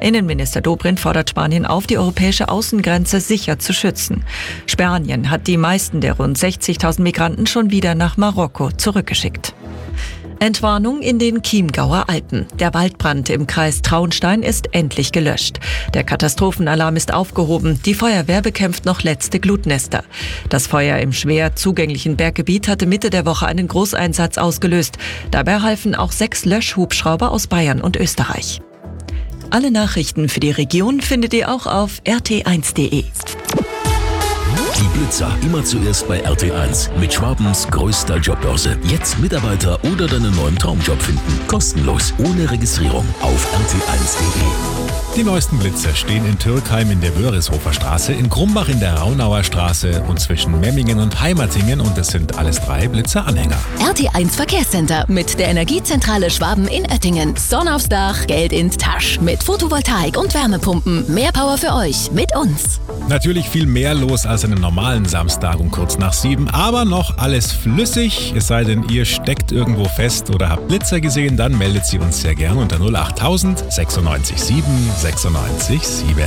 Innenminister Dobrindt fordert Spanien auf, die europäische Außengrenze sicher zu schützen. Spanien hat die meisten der rund 60.000 Migranten schon wieder nach Marokko zurückgeschickt. Entwarnung in den Chiemgauer Alpen. Der Waldbrand im Kreis Traunstein ist endlich gelöscht. Der Katastrophenalarm ist aufgehoben. Die Feuerwehr bekämpft noch letzte Glutnester. Das Feuer im schwer zugänglichen Berggebiet hatte Mitte der Woche einen Großeinsatz ausgelöst. Dabei halfen auch 6 Löschhubschrauber aus Bayern und Österreich. Alle Nachrichten für die Region findet ihr auch auf rt1.de. Die Blitzer immer zuerst bei RT1 mit Schwabens größter Jobbörse. Jetzt Mitarbeiter oder deinen neuen Traumjob finden. Kostenlos, ohne Registrierung auf rt1.de. Die neuesten Blitzer stehen in Türkheim in der Wörishofer Straße, in Krumbach in der Raunauer Straße und zwischen Memmingen und Heimatingen, und es sind alles 3 Blitzer-Anhänger. RT1 Verkehrscenter mit der Energiezentrale Schwaben in Oettingen. Sonne aufs Dach, Geld in die Tasche. Mit Photovoltaik und Wärmepumpen. Mehr Power für euch mit uns. Natürlich viel mehr los als an einem normalen Samstag um kurz nach 7, aber noch alles flüssig. Es sei denn, ihr steckt irgendwo fest oder habt Blitzer gesehen, dann meldet sie uns sehr gern unter 08000 96 7 96 7.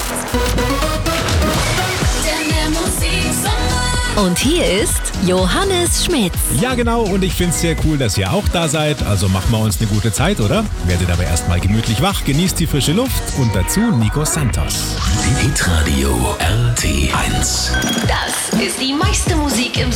Und hier ist Johannes Schmitz. Ja genau, und ich finde es sehr cool, dass ihr auch da seid. Also machen wir uns eine gute Zeit, oder? Werdet aber erstmal gemütlich wach, genießt die frische Luft und dazu Nico Santos. Hitradio RT1. Das ist die meiste Musik im